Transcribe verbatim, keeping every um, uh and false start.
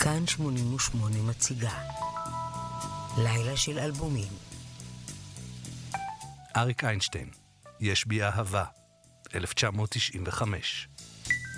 כאן שמונים ושמונה מציגה לילה של אלבומים. אריק איינשטיין, יש בי אהבה, אלף תשע מאות תשעים וחמש.